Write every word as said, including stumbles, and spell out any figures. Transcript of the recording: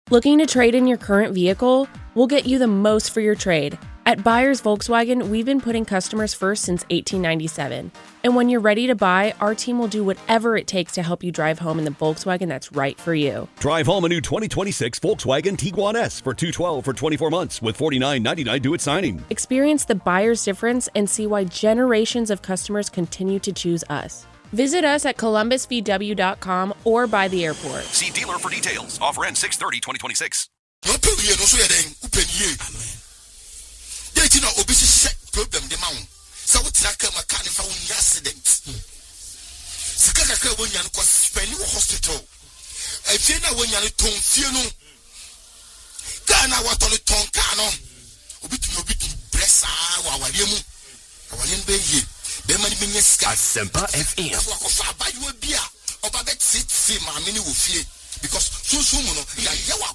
Looking to trade in your current vehicle? We'll get you the most for your trade. At Buyers Volkswagen, we've been putting customers first since eighteen ninety-seven. And when you're ready to buy, our team will do whatever it takes to help you drive home in the Volkswagen that's right for you. Drive home a new twenty twenty-six Volkswagen Tiguan S for two hundred twelve dollars for twenty-four months with forty-nine ninety-nine due at signing. Experience the buyer's difference and see why generations of customers continue to choose us. Visit us at columbus v w dot com or by the airport. See dealer for details. Offer ends six thirty twenty twenty-six. You know, obesity problem the mound. So what's that come a carnival accident? Sikaka when you are spending hospital. I feel now when you are ton funeral. Ghana what on the ton cano. Obit no bit breast our yemu. Our young baby. Beman Mineska Semper F M. By you a beer. Or Babette sit, see my mini will fear. Because so soon, ya yawa